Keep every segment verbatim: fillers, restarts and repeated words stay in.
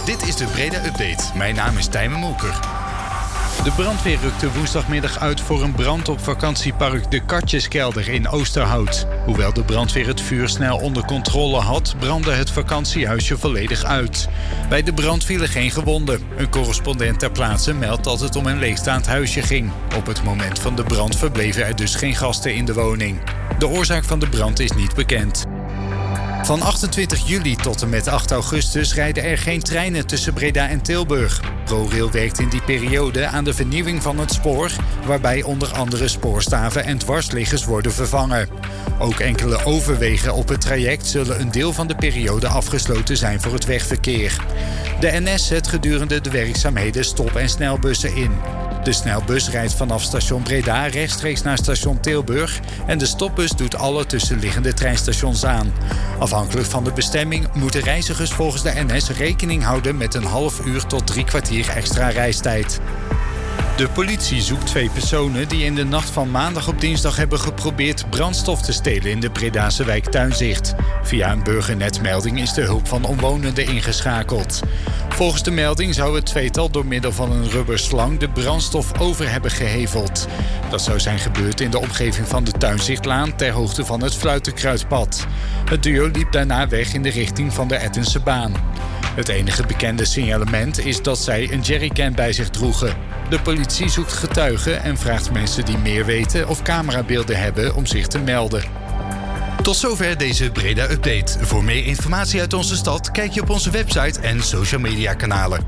Dit is de Breda Update. Mijn naam is Tijmen Molker. De brandweer rukte woensdagmiddag uit voor een brand op vakantiepark De Katjeskelder in Oosterhout. Hoewel de brandweer het vuur snel onder controle had, brandde het vakantiehuisje volledig uit. Bij de brand vielen geen gewonden. Een correspondent ter plaatse meldt dat het om een leegstaand huisje ging. Op het moment van de brand verbleven er dus geen gasten in de woning. De oorzaak van de brand is niet bekend. Van achtentwintig juli tot en met acht augustus rijden er geen treinen tussen Breda en Tilburg. ProRail werkt in die periode aan de vernieuwing van het spoor, waarbij onder andere spoorstaven en dwarsliggers worden vervangen. Ook enkele overwegen op het traject zullen een deel van de periode afgesloten zijn voor het wegverkeer. De N S zet gedurende de werkzaamheden stop- en snelbussen in. De snelbus rijdt vanaf station Breda rechtstreeks naar station Tilburg en de stopbus doet alle tussenliggende treinstations aan. Afhankelijk van de bestemming moeten reizigers volgens de N S rekening houden met een half uur tot drie kwartier extra reistijd. De politie zoekt twee personen die in de nacht van maandag op dinsdag hebben geprobeerd brandstof te stelen in de Bredase wijk Tuinzicht. Via een burgernetmelding is de hulp van omwonenden ingeschakeld. Volgens de melding zou het tweetal door middel van een rubberslang de brandstof over hebben geheveld. Dat zou zijn gebeurd in de omgeving van de Tuinzichtlaan ter hoogte van het Fluitenkruidpad. Het duo liep daarna weg in de richting van de Ettense baan. Het enige bekende signalement is dat zij een jerrycan bij zich droegen. De politie zoekt getuigen en vraagt mensen die meer weten of camerabeelden hebben om zich te melden. Tot zover deze Breda Update. Voor meer informatie uit onze stad kijk je op onze website en social media kanalen.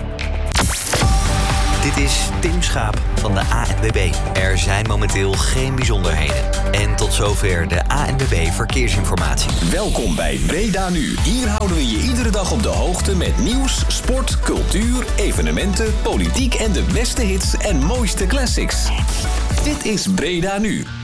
Dit is Tim Schaap van de A N W B. Er zijn momenteel geen bijzonderheden. En tot zover de A N W B Verkeersinformatie. Welkom bij Breda Nu. Hier houden we je iedere dag op de hoogte met nieuws, sport, cultuur, evenementen, politiek en de beste hits en mooiste classics. Dit is Breda Nu.